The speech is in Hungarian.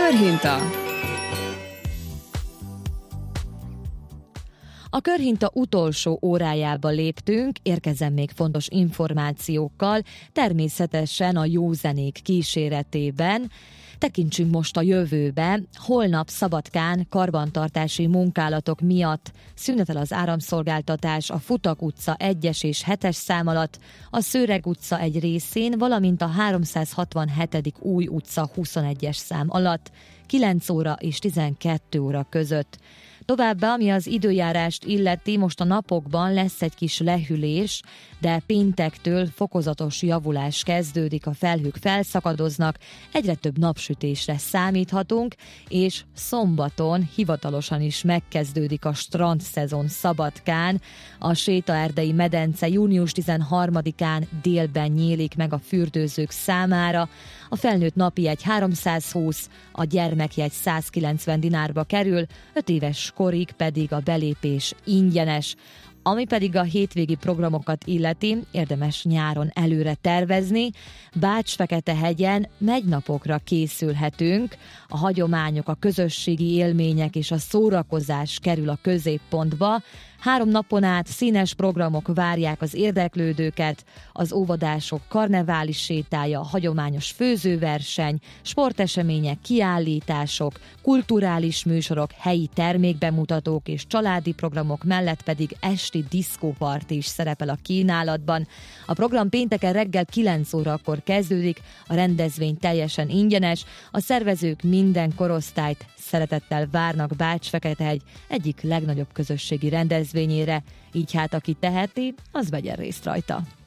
Körhinta. A Körhinta utolsó órájába léptünk, érkezzen még fontos információkkal, természetesen a jó zenék kíséretében. Tekintsünk most a jövőbe. Holnap Szabadkán karbantartási munkálatok miatt szünetel az áramszolgáltatás a Futak utca 1-es és 7-es szám alatt, a Szőreg utca egy részén, valamint a 367. Új utca 21-es szám alatt 9 óra és 12 óra között. Továbbá, ami az időjárást illeti, most a napokban lesz egy kis lehűlés, de péntektől fokozatos javulás kezdődik, a felhők felszakadoznak, egyre több napsütésre számíthatunk, és szombaton hivatalosan is megkezdődik a strandszezon Szabadkán. A sétaerdei medence június 13-án délben nyílik meg a fürdőzők számára, a felnőtt napi jegy 320, a gyermekjegy 190 dinárba kerül, 5 éves korig pedig a belépés ingyenes. Ami pedig a hétvégi programokat illeti, érdemes nyáron előre tervezni. Bács-Feketehegyen megynapokra készülhetünk, a hagyományok, a közösségi élmények és a szórakozás kerül a középpontba. 3 napon át színes programok várják az érdeklődőket, az óvodások karnevális sétája, hagyományos főzőverseny, sportesemények, kiállítások, kulturális műsorok, helyi termékbemutatók és családi programok mellett pedig esti diszkóparti is szerepel a kínálatban. A program pénteken reggel 9 órakor kezdődik, a rendezvény teljesen ingyenes, a szervezők minden korosztályt szeretettel várnak Bács-Feketehegy egyik legnagyobb közösségi rendezvényére, így hát aki teheti, az vegyen részt rajta.